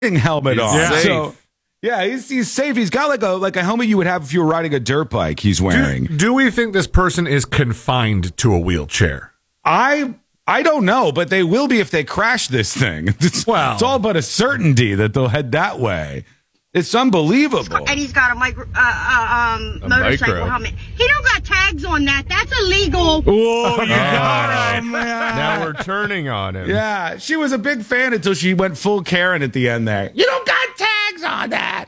helmet on. Yeah. So, yeah, he's safe. He's got like a helmet you would have if you were riding a dirt bike. He's wearing. Do we think this person is confined to a wheelchair? I don't know, but they will be if they crash this thing. It's all but a certainty that they'll head that way. It's unbelievable. And he's got a motorcycle helmet. He don't got tags on that. That's illegal. Oh, you got him. Now we're turning on him. Yeah, she was a big fan until she went full Karen at the end there. You don't got tags on that.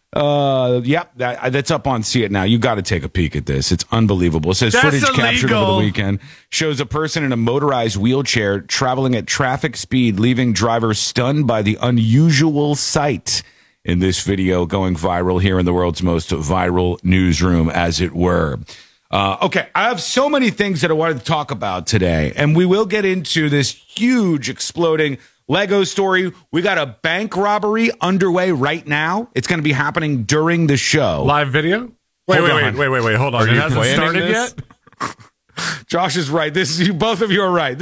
Yep, that's up on See It Now. You got to take a peek at this. It's unbelievable. It says That's footage captured illegal. over the weekend shows a person in a motorized wheelchair traveling at traffic speed, leaving drivers stunned by the unusual sight. In this video going viral here in the world's most viral newsroom, as it were. Okay, I have so many things that I wanted to talk about today, and we will get into this huge exploding Lego story. We got a bank robbery underway right now. It's going to be happening during the show. Live video? Wait, hold on. It hasn't started yet? Josh is right. Both of you are right.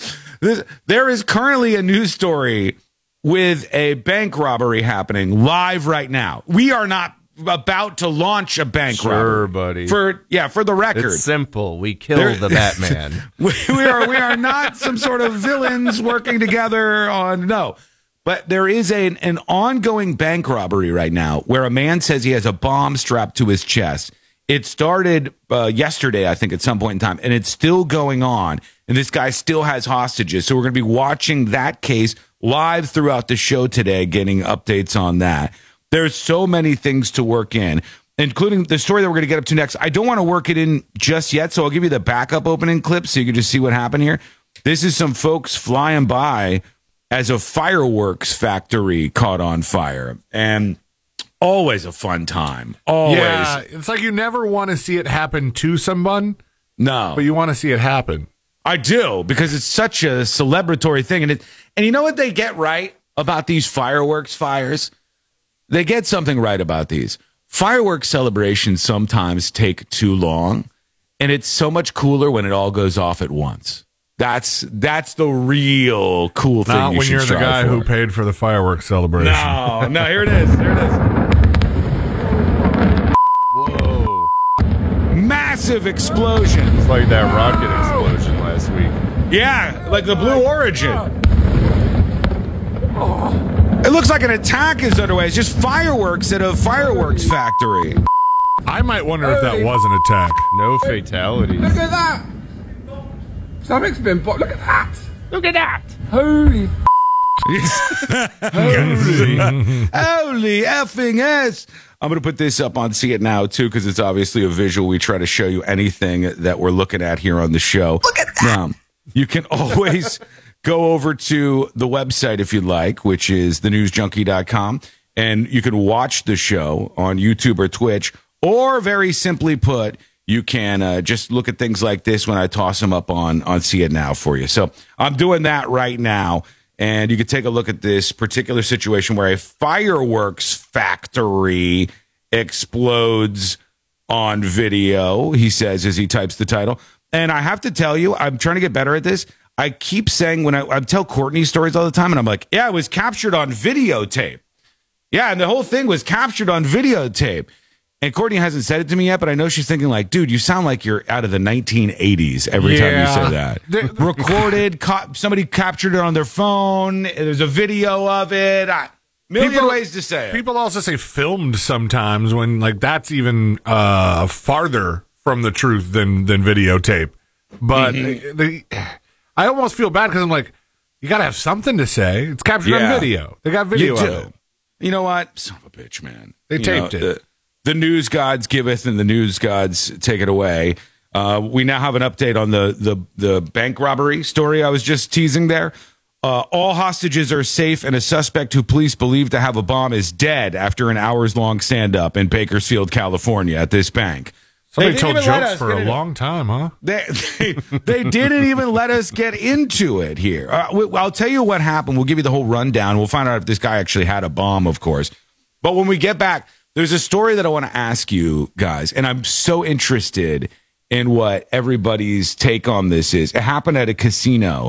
There is currently a news story with a bank robbery happening live right now. We are not about to launch a bank robbery. Buddy. For the record. It's simple. We kill the Batman. we are not some sort of villains working together on, no. But there is an ongoing bank robbery right now where a man says he has a bomb strapped to his chest. It started yesterday, I think, at some point in time, and it's still going on. And this guy still has hostages. So we're going to be watching that case live throughout the show today, getting updates on that. There's so many things to work in, including the story that we're going to get up to next. I don't want to work it in just yet, so I'll give you the backup opening clip so you can just see what happened here. This is some folks flying by as a fireworks factory caught on fire. And always a fun time. Always. Yeah, it's like you never want to see it happen to someone. No. But you want to see it happen. I do, because it's such a celebratory thing. And you know what they get right about these fireworks fires? They get something right about these. Fireworks celebrations sometimes take too long, and it's so much cooler when it all goes off at once. That's the real cool thing. Not when you're the guy who paid for the fireworks celebration. No, here it is. Whoa. Massive explosion. It's like that rocket explosion last week. Yeah, like the Blue Origin. It looks like an attack is underway. It's just fireworks at a fireworks factory. I might wonder if that was an attack. No fatalities. Look at that! Something's been Look at that! Look at that. Holy Holy effing S. I'm going to put this up on See It Now, too, because it's obviously a visual. We try to show you anything that we're looking at here on the show. Look at that. Now, you can always go over to the website if you'd like, which is thenewsjunkie.com, and you can watch the show on YouTube or Twitch, or very simply put, you can just look at things like this when I toss them up on See It Now for you. So I'm doing that right now. And you can take a look at this particular situation where a fireworks factory explodes on video, he says as he types the title. And I have to tell you, I'm trying to get better at this. I keep saying when I tell Courtney stories all the time, and I'm like, yeah, it was captured on videotape. Yeah, and the whole thing was captured on videotape. And Courtney hasn't said it to me yet, but I know she's thinking like, dude, you sound like you're out of the 1980s every time you say that. Recorded, somebody captured it on their phone. There's a video of it. Million ways to say it. People also say filmed sometimes when like that's even farther from the truth than videotape. But I almost feel bad because I'm like, you got to have something to say. It's captured on video. They got video of it. You know what? Son of a bitch, man. They taped it. The news gods giveth and the news gods take it away. We now have an update on the bank robbery story I was just teasing there. All hostages are safe, and a suspect who police believe to have a bomb is dead after an hours-long stand-up in Bakersfield, California at this bank. Somebody told jokes for a long time, huh? They didn't even let us get into it here. I'll tell you what happened. We'll give you the whole rundown. We'll find out if this guy actually had a bomb, of course. But when we get back, there's a story that I want to ask you guys, and I'm so interested in what everybody's take on this is. It happened at a casino.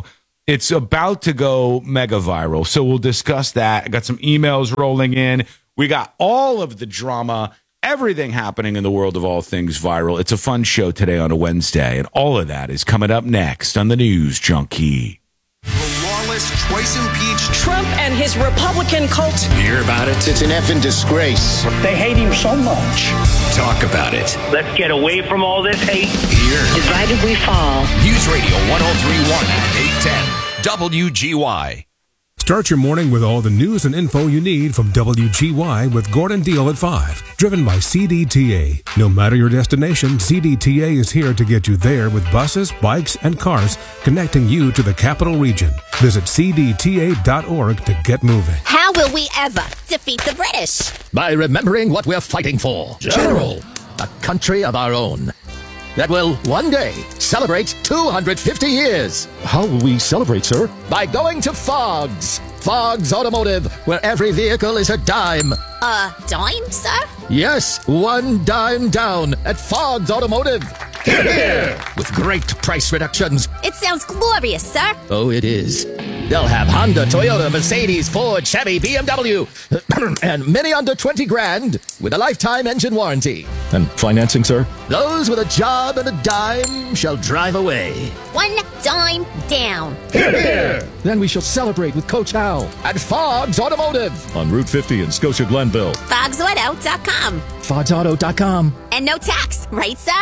It's about to go mega viral. So we'll discuss that. I got some emails rolling in. We got all of the drama, everything happening in the world of all things viral. It's a fun show today on a Wednesday, and all of that is coming up next on the News Junkie. The lawless, twice impeached Trump and his Republican cult. Hear about it? It's an effing disgrace. They hate him so much. Talk about it. Let's get away from all this hate. Here. Divided we fall. News Radio 1031 and 810 WGY. Start your morning with all the news and info you need from WGY with Gordon Deal at 5. Driven by CDTA. No matter your destination, CDTA is here to get you there with buses, bikes, and cars connecting you to the capital region. Visit cdta.org to get moving. How will we ever defeat the British? By remembering what we're fighting for. General. A country of our own. That will one day celebrate 250 years. How will we celebrate, sir? By going to Fogg's. Fogg's Automotive, where every vehicle is a dime. A dime, sir? Yes, one dime down at Fogg's Automotive. Hear, hear. With great price reductions. It sounds glorious, sir. Oh, it is. They'll have Honda, Toyota, Mercedes, Ford, Chevy, BMW, and many under 20 grand with a lifetime engine warranty. And financing, sir? Those with a job and a dime shall drive away. One dime down. Hear, hear. Then we shall celebrate with Coach Hal at Fogg's Automotive. On Route 50 in Scotia Glenville. FogsAuto.com. FogsAuto.com. And no tax, right, sir?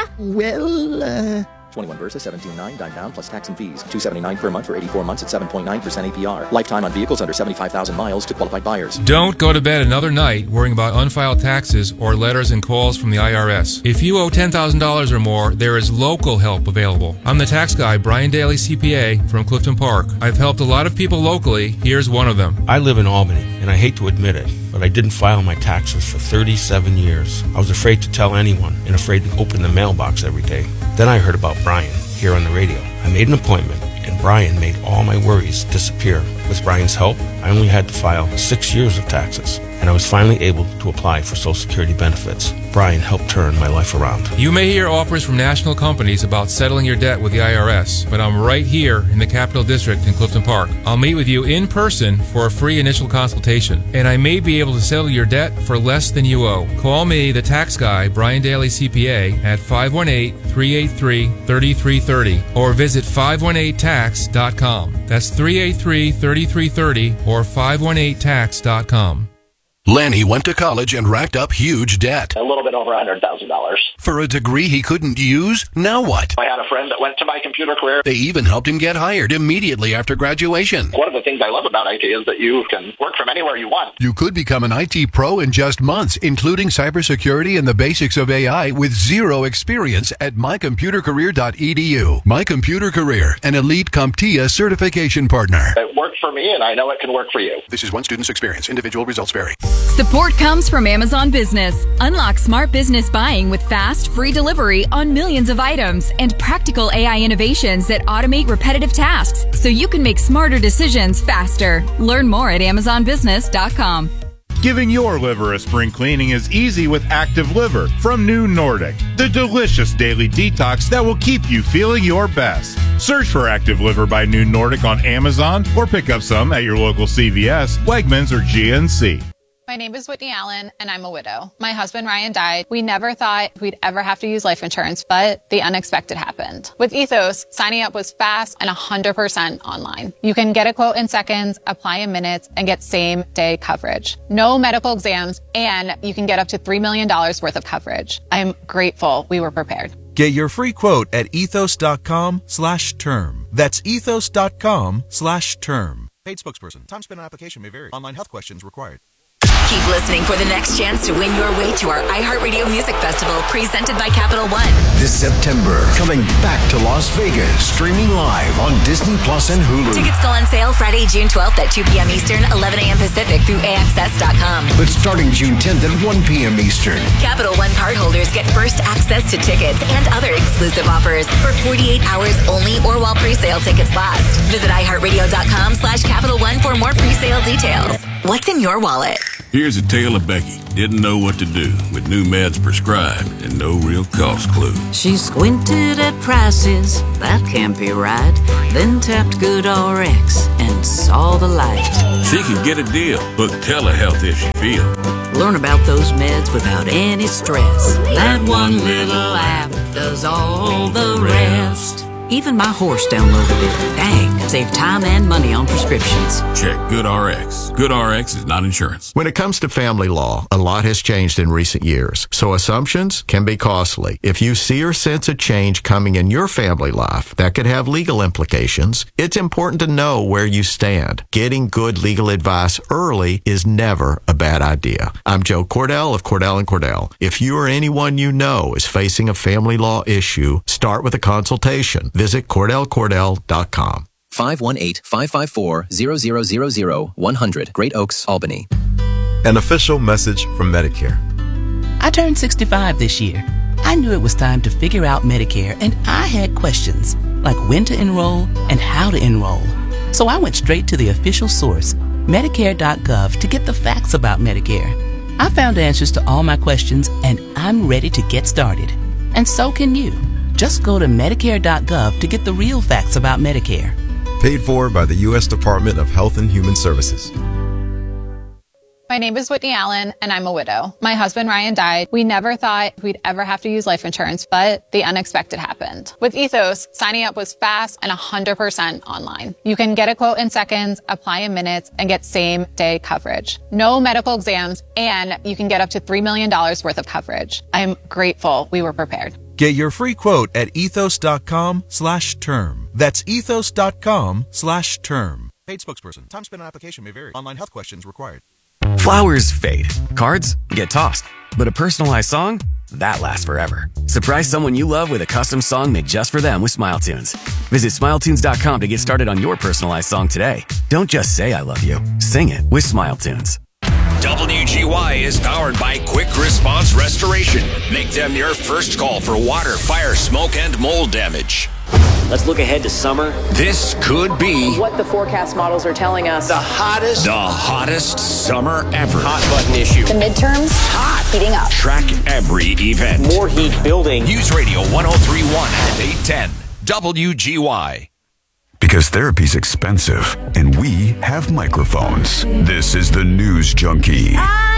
Well, 21 Versa, 17.9, dime down plus tax and fees. $279 per month for 84 months at 7.9% APR. Lifetime on vehicles under 75,000 miles to qualified buyers. Don't go to bed another night worrying about unfiled taxes or letters and calls from the IRS. If you owe $10,000 or more, there is local help available. I'm the tax guy, Brian Daly, CPA, from Clifton Park. I've helped a lot of people locally. Here's one of them. I live in Albany, and I hate to admit it, but I didn't file my taxes for 37 years. I was afraid to tell anyone and afraid to open the mailbox every day. Then I heard about Brian here on the radio. I made an appointment, and Brian made all my worries disappear. With Brian's help, I only had to file 6 years of taxes, and I was finally able to apply for Social Security benefits. Brian helped turn my life around. You may hear offers from national companies about settling your debt with the IRS, but I'm right here in the Capital District in Clifton Park. I'll meet with you in person for a free initial consultation, and I may be able to settle your debt for less than you owe. Call me, the tax guy, Brian Daly, CPA, at 518-383-3330, or visit 518tax.com. That's 383-3330 or 518tax.com. Lanny went to college and racked up huge debt. A little bit over $100,000. For a degree he couldn't use? Now what? I had a friend that went to My Computer Career. They even helped him get hired immediately after graduation. One of the things I love about IT is that you can work from anywhere you want. You could become an IT pro in just months, including cybersecurity and the basics of AI with zero experience at mycomputercareer.edu. My Computer Career, an elite CompTIA certification partner. It worked for me, and I know it can work for you. This is one student's experience. Individual results vary. Support comes from Amazon Business. Unlock smart business buying with fast, free delivery on millions of items and practical AI innovations that automate repetitive tasks so you can make smarter decisions faster. Learn more at AmazonBusiness.com. Giving your liver a spring cleaning is easy with Active Liver from New Nordic, the delicious daily detox that will keep you feeling your best. Search for Active Liver by New Nordic on Amazon or pick up some at your local CVS, Wegmans, or GNC. My name is Whitney Allen, and I'm a widow. My husband, Ryan, died. We never thought we'd ever have to use life insurance, but the unexpected happened. With Ethos, signing up was fast and 100% online. You can get a quote in seconds, apply in minutes, and get same-day coverage. No medical exams, and you can get up to $3 million worth of coverage. I'm grateful we were prepared. Get your free quote at ethos.com/term. That's ethos.com/term. Paid spokesperson. Time spent on application may vary. Online health questions required. Keep listening for the next chance to win your way to our iHeartRadio Music Festival presented by Capital One. This September, coming back to Las Vegas, streaming live on Disney Plus and Hulu. Tickets go on sale Friday, June 12th at 2 p.m. Eastern, 11 a.m. Pacific through AXS.com. But starting June 10th at 1 p.m. Eastern. Capital One cardholders get first access to tickets and other exclusive offers for 48 hours only or while pre-sale tickets last. Visit iHeartRadio.com/Capital One for more pre-sale details. What's in your wallet? Here's a tale of Becky. Didn't know what to do with new meds prescribed and no real cost clue. She squinted at prices, that can't be right. Then tapped GoodRx and saw the light. She can get a deal. Book telehealth if she feels. Learn about those meds without any stress. That one little app does all the rest. Even my horse downloaded it. Dang, save time and money on prescriptions. Check GoodRx. GoodRx is not insurance. When it comes to family law, a lot has changed in recent years, so assumptions can be costly. If you see or sense a change coming in your family life that could have legal implications, it's important to know where you stand. Getting good legal advice early is never a bad idea. I'm Joe Cordell of Cordell & Cordell. If you or anyone you know is facing a family law issue, start with a consultation. Visit CordellCordell.com. 518-554-0000-100 Great Oaks, Albany. An official message from Medicare. I turned 65 this year. I knew it was time to figure out Medicare, and I had questions, like when to enroll and how to enroll. So I went straight to the official source, Medicare.gov, to get the facts about Medicare. I found answers to all my questions, and I'm ready to get started. And so can you. Just go to Medicare.gov to get the real facts about Medicare. Paid for by the U.S. Department of Health and Human Services. My name is Whitney Allen, and I'm a widow. My husband, Ryan, died. We never thought we'd ever have to use life insurance, but the unexpected happened. With Ethos, signing up was fast and 100% online. You can get a quote in seconds, apply in minutes, and get same-day coverage. No medical exams, and you can get up to $3 million worth of coverage. I'm grateful we were prepared. Get your free quote at ethos.com/term. That's ethos.com/term. Paid spokesperson. Time spent on application may vary. Online health questions required. Flowers fade. Cards get tossed. But a personalized song? That lasts forever. Surprise someone you love with a custom song made just for them with SmileTunes. Visit SmileTunes.com to get started on your personalized song today. Don't just say I love you. Sing it with SmileTunes. WGY is powered by Quick Response Restoration. Make them your first call for water, fire, smoke, and mold damage. Let's look ahead to summer. This could be what the forecast models are telling us. the hottest summer ever. Hot button issue. The midterms, hot, heating up. Track every event. More heat building. News Radio 103.1 and 810 WGY. Because therapy's expensive, and we have microphones. This is the News Junkie.